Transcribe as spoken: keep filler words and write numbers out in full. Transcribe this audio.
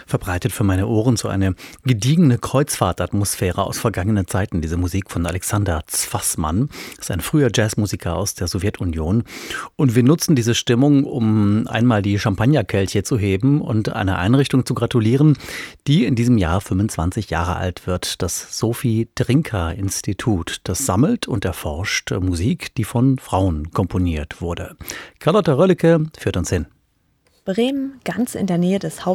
verbreitet für meine Ohren so eine gediegene Kreuzfahrtatmosphäre aus vergangenen Zeiten. Diese Musik von Alexander Zwassmann, das ist ein früher Jazzmusiker aus der Sowjetunion. Und wir nutzen diese Stimmung, um einmal die Champagnerkelche zu heben und einer Einrichtung zu gratulieren, die in diesem Jahr fünfundzwanzig Jahre alt wird. Das Sophie Drinker Institut. Das sammelt und erforscht Musik, die von Frauen komponiert wurde. Carlotta Röllecke führt uns hin. Bremen, ganz in der Nähe des Hauptstadtvororts